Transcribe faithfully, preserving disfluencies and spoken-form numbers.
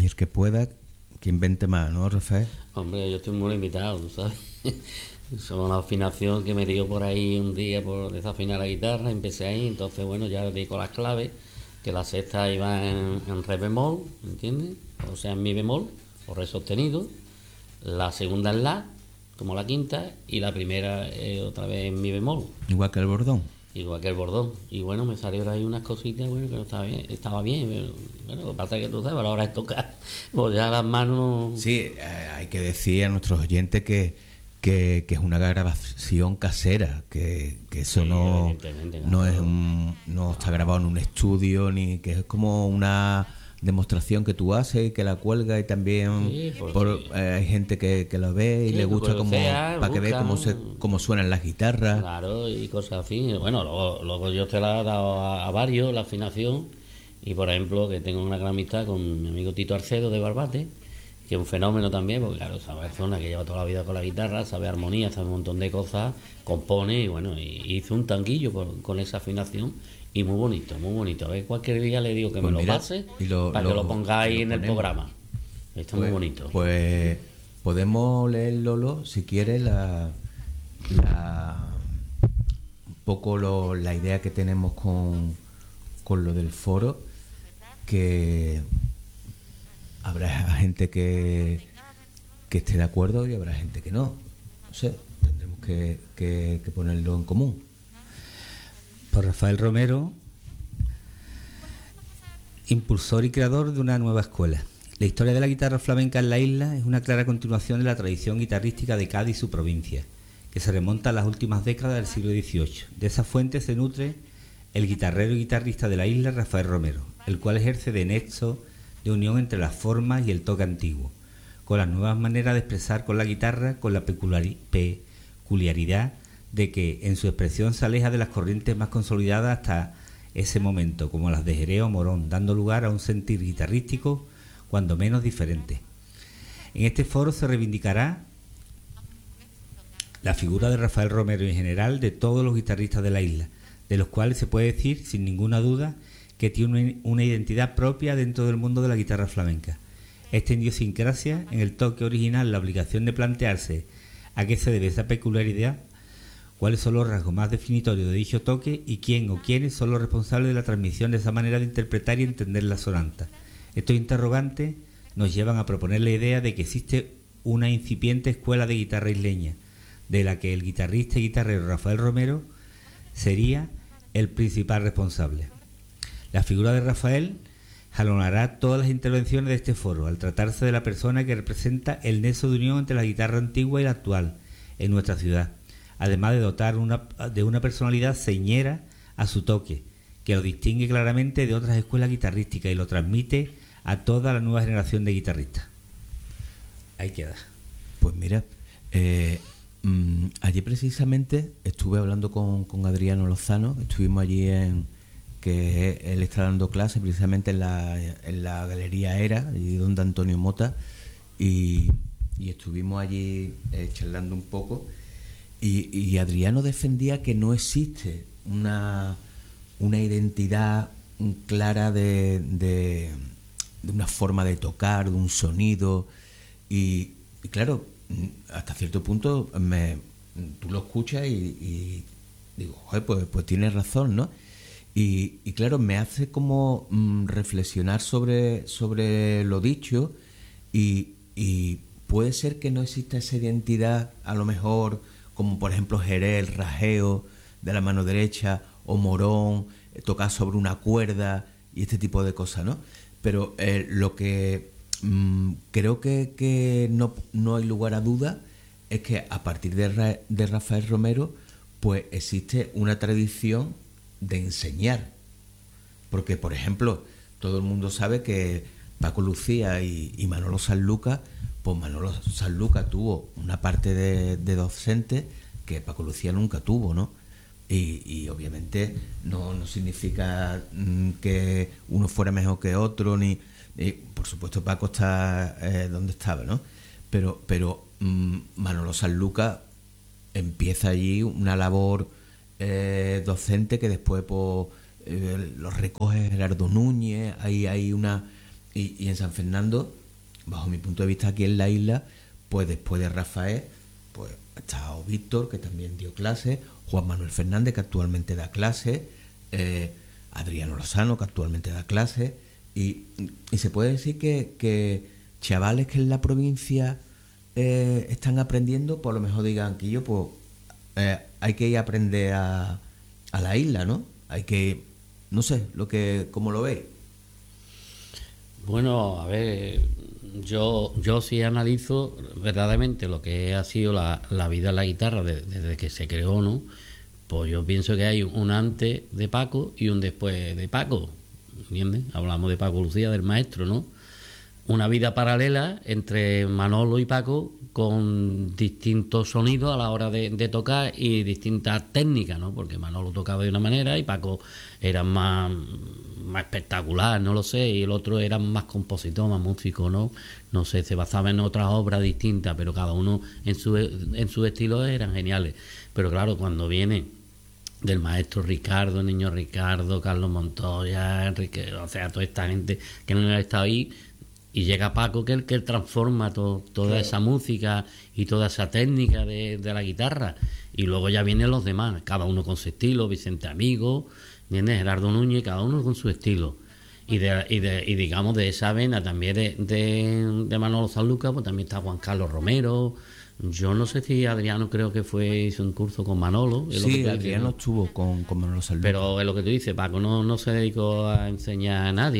el que pueda, que invente más, ¿no, Rafael? Hombre, yo estoy muy limitado, ¿tú sabes? Son una afinación que me dio por ahí un día por desafinar la guitarra, empecé ahí, entonces bueno, ya le dedico las claves, que la sexta iba en, en re bemol, ¿entiendes? O sea, en mi bemol, o re sostenido, la segunda en la, como la quinta, y la primera eh, otra vez en mi bemol. Igual que el bordón. Igual que el bordón. Y bueno, me salieron ahí unas cositas, bueno, que no estaba bien, estaba bien. Pero, bueno, lo que pasa es que tú sabes, a la hora de tocar, pues ya las manos. Sí, eh, hay que decir a nuestros oyentes que, que, que es una grabación casera, que, que eso Sí, no, evidentemente, no claro. es un, no está grabado en un estudio, ni que es como una demostración que tú haces y que la cuelga y también Sí, pues por, sí. eh, hay gente que, que lo ve y Sí, le tú gusta puedes como buscar, para que vea cómo se buscan. cómo suenan las guitarras. Claro, y cosas así. Bueno, luego, luego yo te la he dado a, a varios, la afinación. Y por ejemplo, que tengo una gran amistad con mi amigo Tito Arcedo de Barbate, que es un fenómeno también, porque claro, esa persona que lleva toda la vida con la guitarra, sabe armonía, sabe un montón de cosas, compone y bueno, y hizo un tanguillo con, con esa afinación y muy bonito, muy bonito. A ver, cualquier día le digo que Pues me lo mira, pase y lo, para lo- que lo pongáis y lo en el ponemos. programa. Está muy Pues, bonito. pues podemos leer, Lolo, si quieres, la, la un poco lo- la idea que tenemos con, con lo del foro, que habrá gente que, que esté de acuerdo y habrá gente que no. No sé, tendremos que, que- que ponerlo en común. Por Rafael Romero, impulsor y creador de una nueva escuela. La historia de la guitarra flamenca en la isla es una clara continuación de la tradición guitarrística de Cádiz y su provincia, que se remonta a las últimas décadas del siglo dieciocho. De esa fuente se nutre el guitarrero y guitarrista de la isla, Rafael Romero, el cual ejerce de nexo de unión entre las formas y el toque antiguo, con las nuevas maneras de expresar con la guitarra, con la peculiari- peculiaridad de que en su expresión se aleja de las corrientes más consolidadas hasta ese momento, como las de Jerez o Morón, dando lugar a un sentir guitarrístico cuando menos diferente. En este foro se reivindicará la figura de Rafael Romero y en general de todos los guitarristas de la isla, de los cuales se puede decir sin ninguna duda que tiene una identidad propia dentro del mundo de la guitarra flamenca. Esta idiosincrasia en el toque original, la obligación de plantearse a qué se debe esa peculiaridad, cuáles son los rasgos más definitorios de dicho toque y quién o quiénes son los responsables de la transmisión de esa manera de interpretar y entender la sonanta. Estos interrogantes nos llevan a proponer la idea de que existe una incipiente escuela de guitarra isleña, de la que el guitarrista y guitarrero Rafael Romero sería el principal responsable. La figura de Rafael jalonará todas las intervenciones de este foro, al tratarse de la persona que representa el nexo de unión entre la guitarra antigua y la actual en nuestra ciudad, además de dotar una, de una personalidad señera a su toque, que lo distingue claramente de otras escuelas guitarrísticas y lo transmite a toda la nueva generación de guitarristas. Ahí queda. Pues mira, eh, mmm, ayer precisamente estuve hablando con, con Adriano Lozano, estuvimos allí en que él está dando clases precisamente en la, en la Galería Era, allí donde Antonio Mota, y, y estuvimos allí eh, charlando un poco, y, y Adriano defendía que no existe una, una identidad clara de, de, de una forma de tocar, de un sonido, y, y claro, hasta cierto punto me, tú lo escuchas y, y digo, joder, pues, pues tienes razón, ¿no? Y, y claro, me hace como mmm, reflexionar sobre, sobre lo dicho y, y puede ser que no exista esa identidad, a lo mejor, como por ejemplo Jerez, el rajeo de la mano derecha, o Morón, eh, tocar sobre una cuerda y este tipo de cosas, ¿no? Pero eh, lo que mmm, creo que, que no, no hay lugar a duda es que a partir de, Ra- de Rafael Romero, pues existe una tradición de enseñar, porque por ejemplo todo el mundo sabe que Paco Lucía y, y Manolo Sanlúcar, pues Manolo Sanlúcar tuvo una parte de, de docente que Paco Lucía nunca tuvo, ¿no? Y, y obviamente no, no significa mm, que uno fuera mejor que otro, ni, ni por supuesto Paco está eh, donde estaba, ¿no? Pero, pero mm, Manolo Sanlúcar empieza allí una labor Eh, docente que después pues, eh, los recoge Gerardo Núñez, ahí hay una y, y en San Fernando bajo mi punto de vista, aquí en la isla, pues después de Rafael, pues ha estado Víctor, que también dio clases, Juan Manuel Fernández, que actualmente da clases, eh, Adriano Lozano, que actualmente da clases, y, y se puede decir que, que chavales que en la provincia eh, están aprendiendo, por lo mejor digan que yo, pues eh, hay que ir a aprender a, a la isla, ¿no? Hay que, no sé, lo que, ¿cómo lo veis? Bueno, a ver, yo yo sí analizo verdaderamente lo que ha sido la, la vida en la guitarra de- desde que se creó, ¿no? Pues yo pienso que hay un antes de Paco y un después de Paco, ¿entiendes? Hablamos de Paco Lucía, del maestro, ¿no? Una vida paralela entre Manolo y Paco con distintos sonidos a la hora de, de tocar y distintas técnicas, ¿no? Porque Manolo tocaba de una manera y Paco era más, más espectacular, no lo sé, y el otro era más compositor, más músico, ¿no? No sé, se basaba en otras obras distintas, pero cada uno en su, en su estilo eran geniales. Pero claro, cuando viene del maestro Ricardo, Niño Ricardo, Carlos Montoya, Enrique, o sea, toda esta gente que no ha estado ahí, y llega Paco, que es el que transforma to- toda Claro. esa música y toda esa técnica de, de la guitarra, y luego ya vienen los demás, cada uno con su estilo, Vicente Amigo, ¿entiendes? Gerardo Núñez, cada uno con su estilo. Y, de, y, de, y digamos de esa vena también de, de, de Manolo Sanlúcar, pues también está Juan Carlos Romero. Yo no sé si Adriano, creo que fue, hizo un curso con Manolo. es lo que Sí, tú dices, Adriano ¿no? estuvo con, con Manolo Sanlúcar. Pero es lo que tú dices, Paco no, no se dedicó a enseñar a nadie.